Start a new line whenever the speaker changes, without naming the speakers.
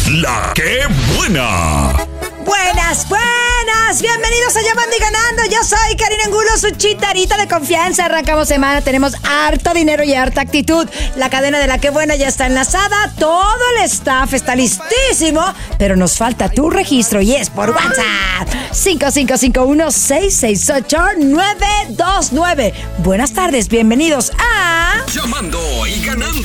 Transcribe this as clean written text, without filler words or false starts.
La que buena.
Buenas, buenas, bienvenidos a Llamando y Ganando. Yo soy Karina Angulo, su chitarita de confianza. Arrancamos semana, tenemos harto dinero y harta actitud. La cadena de La que buena ya está enlazada, todo el staff está listísimo, pero nos falta tu registro y es por WhatsApp. 5551-668-929. Buenas tardes, bienvenidos a
Llamando y Ganando.